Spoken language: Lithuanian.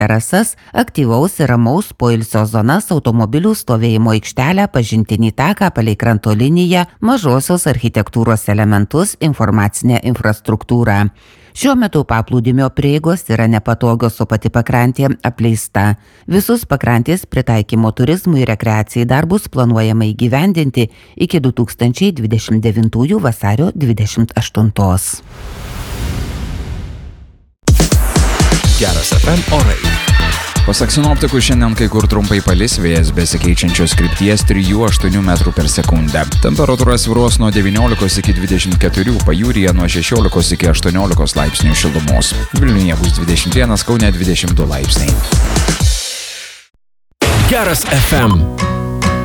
terasas, aktyvaus ir ramaus poilsio zonas, automobilių stovėjimo aikštelę, pažintinį taką palei kranto liniją, mažosios architektūros elementus, informacinę infrastruktūrą. Šiuo metu paplūdimio prieigos yra nepatogios, o pati pakrantė apleista. Visus pakrantės pritaikymo turizmui ir rekreacijai darbus planuojama įgyvendinti iki 2029 vasario 28. Geras FM orai. Pasak sinoptikų, šiandien kai kur trumpai palis, vėjas besikeičiančios krypties 3-8 metrų per sekundę. Temperatūra svyruos nuo 19 iki 24, pajūryje nuo 16 iki 18 laipsnių šilumos. Vilniuje bus 21, Kaune 22 laipsniai. Geras FM.